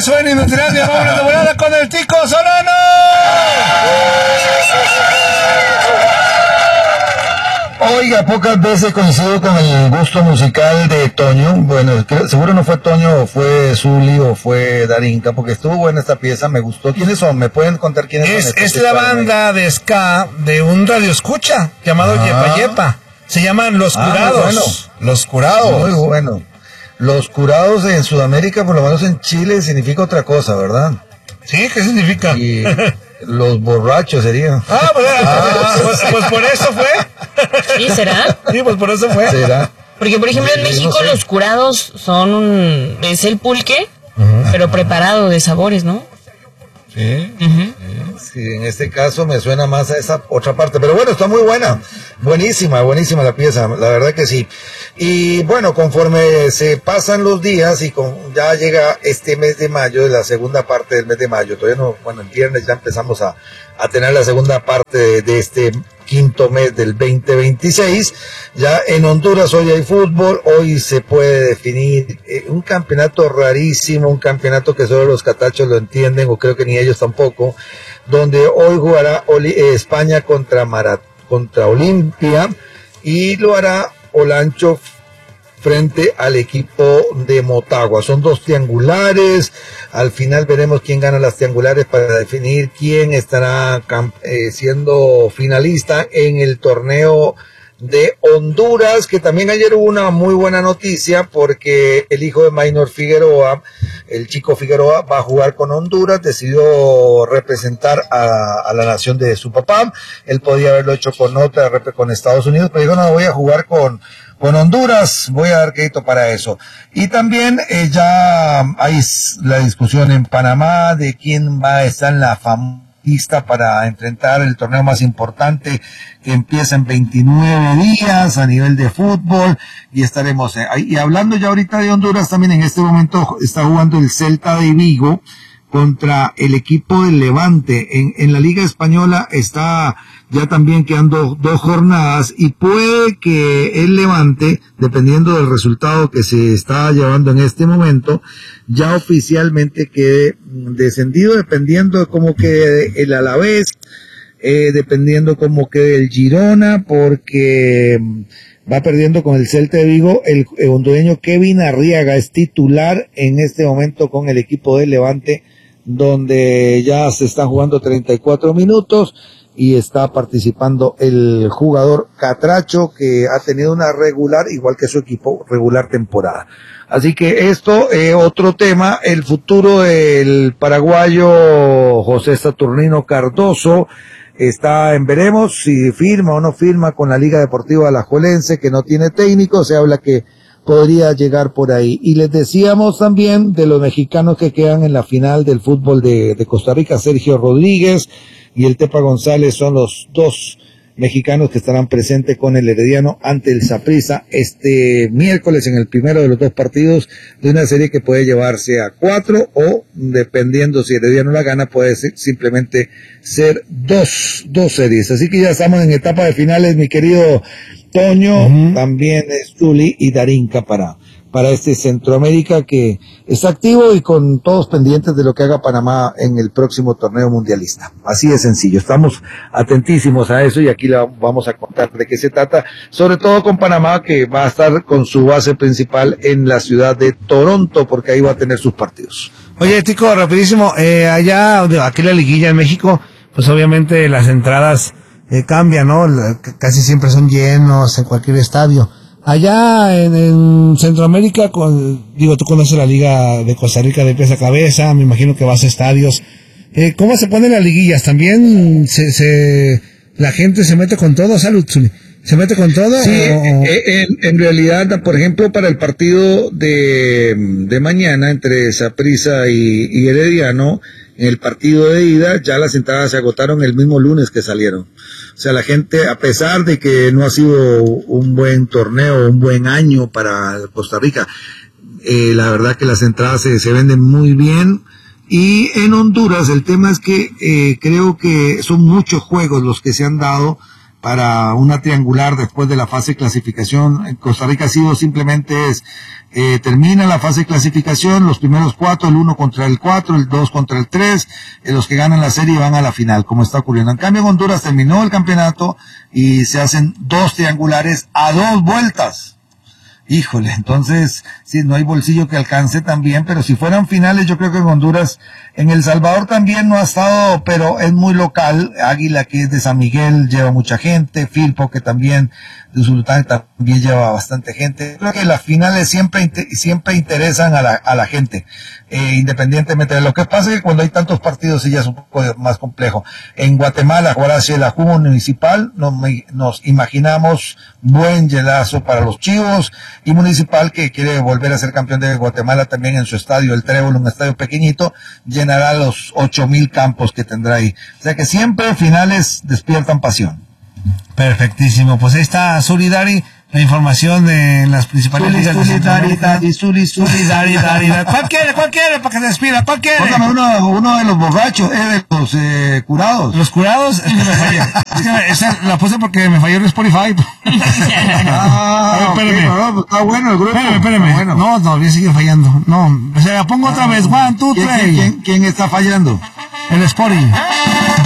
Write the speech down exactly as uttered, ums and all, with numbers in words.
suena Inutilandia, vamos de volada con el Tico Solano. Oiga, pocas veces coincido con el gusto musical de Toño. Bueno, creo, seguro no fue Toño, o fue Zuli, o fue Darinka, porque estuvo buena esta pieza, me gustó. ¿Quiénes son? ¿Me pueden contar quiénes es, son? Es la banda de ska de un radioescucha llamado ah. Yepa Yepa. Se llaman Los Curados. Ah, bueno. Los Curados. Muy bueno. Los Curados en Sudamérica, por lo menos en Chile, significa otra cosa, ¿verdad? Sí, ¿qué significa? Y los borrachos serían. Ah, pues, ah, pues, pues por eso fue. ¿Sí, será? Sí, pues por eso fue. ¿Será? Porque, por ejemplo, en sí, México no sé. Los Curados son un... es el pulque, uh-huh. pero preparado de sabores, ¿no? Sí, uh-huh. sí, en este caso me suena más a esa otra parte, pero bueno, está muy buena, buenísima, buenísima la pieza, la verdad que sí. Y bueno, conforme se pasan los días y con, ya llega este mes de mayo, la segunda parte del mes de mayo, todavía no, bueno, el viernes ya empezamos a, a tener la segunda parte de, de este quinto mes del veinte veintiséis, ya en Honduras hoy hay fútbol, hoy se puede definir eh, un campeonato rarísimo, un campeonato que solo los catachos lo entienden, o creo que ni ellos tampoco, donde hoy jugará Oli, eh, España contra, Marat, contra Olimpia, y lo hará Olancho frente al equipo de Motagua. Son dos triangulares, al final veremos quién gana las triangulares para definir quién estará eh, siendo finalista en el torneo de Honduras, que también ayer hubo una muy buena noticia porque el hijo de Maynor Figueroa, el chico Figueroa, va a jugar con Honduras, decidió representar a, a la nación de su papá. Él podía haberlo hecho con otra, con Estados Unidos, pero dijo, no, voy a jugar con con Honduras, voy a dar crédito para eso. Y también eh, ya hay la discusión en Panamá de quién va a estar en la famista para enfrentar el torneo más importante que empieza en veintinueve días a nivel de fútbol, y estaremos eh, ahí. Y hablando ya ahorita de Honduras, también en este momento está jugando el Celta de Vigo contra el equipo del Levante. En, en la Liga Española está ya también quedando dos jornadas, y puede que el Levante, dependiendo del resultado que se está llevando en este momento, ya oficialmente quede descendido, dependiendo de cómo quede el Alavés, eh, dependiendo cómo quede el Girona, porque va perdiendo con el Celta de Vigo. El, el hondureño Kevin Arriaga es titular en este momento con el equipo del Levante, donde ya se están jugando treinta y cuatro minutos y está participando el jugador Catracho, que ha tenido una regular, igual que su equipo, regular temporada. Así que esto, eh, otro tema, el futuro del paraguayo José Saturnino Cardoso está en veremos si firma o no firma con la Liga Deportiva Alajuelense, que no tiene técnico. Se habla que podría llegar por ahí. Y les decíamos también de los mexicanos que quedan en la final del fútbol de, de Costa Rica. Sergio Rodríguez y el Tepa González son los dos mexicanos que estarán presentes con el Herediano ante el Saprissa este miércoles en el primero de los dos partidos de una serie que puede llevarse a cuatro, o dependiendo si Herediano la gana puede ser, simplemente ser dos, dos series. Así que ya estamos en etapa de finales, mi querido Toño, uh-huh. También es Zuli y Darinka para para este Centroamérica, que está activo y con todos pendientes de lo que haga Panamá en el próximo torneo mundialista. Así de sencillo, estamos atentísimos a eso y aquí le vamos a contar de qué se trata, sobre todo con Panamá, que va a estar con su base principal en la ciudad de Toronto, porque ahí va a tener sus partidos. Oye, Tico, rapidísimo, eh, allá, aquí la liguilla en México, pues obviamente las entradas eh, cambian, ¿no? Casi siempre son llenos en cualquier estadio. Allá en, en Centroamérica, con, digo, tú conoces la Liga de Costa Rica de pies a cabeza, me imagino que vas a estadios. Eh, ¿Cómo se ponen las liguillas? ¿También se, se, la gente se mete con todo? Salud, Zuli. ¿Se mete con todo? Sí, o... en, en realidad, por ejemplo, para el partido de, de mañana entre Saprissa y, y Herediano, en el partido de ida, ya las entradas se agotaron el mismo lunes que salieron. O sea, la gente, a pesar de que no ha sido un buen torneo, un buen año para Costa Rica, eh, la verdad que las entradas se, se venden muy bien. Y en Honduras el tema es que eh, creo que son muchos juegos los que se han dado para una triangular después de la fase de clasificación. En Costa Rica ha sido simplemente es, eh, termina la fase de clasificación, los primeros cuatro, el uno contra el cuatro, el dos contra el tres, eh, los que ganan la serie van a la final, como está ocurriendo. En cambio, en Honduras terminó el campeonato y se hacen dos triangulares a dos vueltas. Híjole, entonces, sí, no hay bolsillo que alcance también, pero si fueran finales, yo creo que en Honduras, en El Salvador también no ha estado, pero es muy local. Águila, que es de San Miguel, lleva mucha gente. Filpo, que también, de Usulután, también lleva bastante gente. Creo que las finales siempre, siempre interesan a la, a la gente, eh, independientemente de lo que pasa, que cuando hay tantos partidos sí ya es un poco más complejo. En Guatemala, ahora sí, la Jugo Municipal, nos, nos imaginamos buen llenazo para los Chivos, y Municipal, que quiere volver a ser campeón de Guatemala también en su estadio, el Trébol, un estadio pequeñito, llenará los ocho mil campos que tendrá ahí. O sea que siempre finales despiertan pasión. Perfectísimo, pues ahí está Solidari, la información de las principales ligas de Solidaridad y solidaridad. ¿Cuál quiere? ¿Cuál quiere? Para que se despida, ¿cuál quiere? Póngame uno, uno de los borrachos, eh, de los eh, curados. Los curados, es que me fallé. Es que me, esa la puse porque me falló el Spotify. Ah, a ver, espérame. Okay, no, está bueno el grupo. Espérame, espérame. Bueno. No, todavía sigue fallando. No, o sea, la pongo otra vez. One, two, ¿Quién, three. quién, quién está fallando? El Spotify.